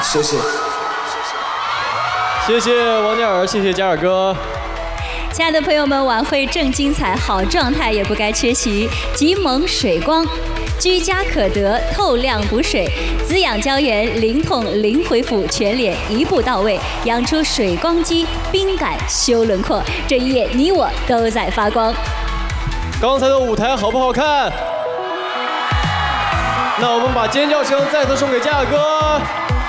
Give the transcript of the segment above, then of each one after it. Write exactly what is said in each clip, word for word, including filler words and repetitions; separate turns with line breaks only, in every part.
谢谢。
谢谢王嘉尔，谢谢嘉尔哥。
亲爱的朋友们，晚会正精彩，好状态也不该缺席。极萌水光，居家可得，透亮补水，滋养胶原，零痛零恢复，全脸一步到位，养出水光肌，冰感修轮廓。这一夜你我都在发光。
刚才的舞台好不好看？那我们把尖叫声再次送给嘉尔哥。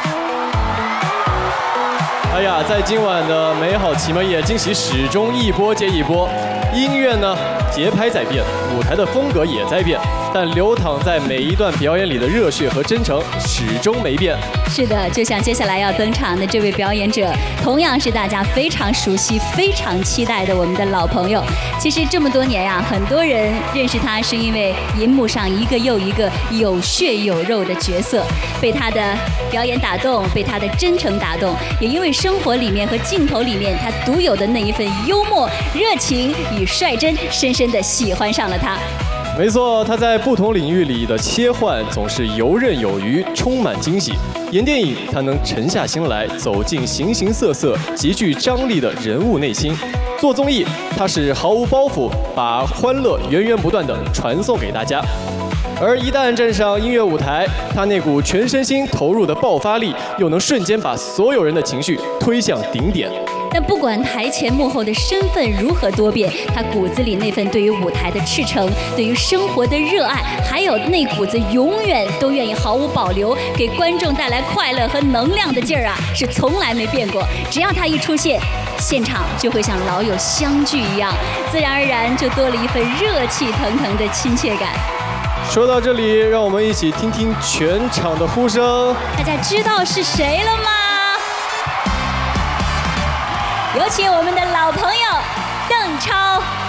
哎呀，在今晚的美好奇门夜惊喜始终一波接一波，音乐呢节拍在变，舞台的风格也在变，但流淌在每一段表演里的热血和真诚始终没变。
是的，就像接下来要登场的这位表演者，同样是大家非常熟悉、非常期待的我们的老朋友。其实这么多年呀，很多人认识他是因为荧幕上一个又一个有血有肉的角色，被他的表演打动，被他的真诚打动，也因为生活里面和镜头里面他独有的那一份幽默、热情与率真，深深地喜欢上了他。
没错，他在不同领域里的切换总是游刃有余，充满惊喜。演电影，他能沉下心来，走进形形色色、极具张力的人物内心；做综艺，他是毫无包袱，把欢乐源源不断地传送给大家。而一旦站上音乐舞台，他那股全身心投入的爆发力，又能瞬间把所有人的情绪推向顶点。
但不管台前幕后的身份如何多变，他骨子里那份对于舞台的赤诚，对于生活的热爱，还有那股子永远都愿意毫无保留给观众带来快乐和能量的劲儿啊，是从来没变过。只要他一出现，现场就会像老友相聚一样，自然而然就多了一份热气腾腾的亲切感。
说到这里，让我们一起听听全场的呼声。
大家知道是谁了吗？有请我们的老朋友邓超。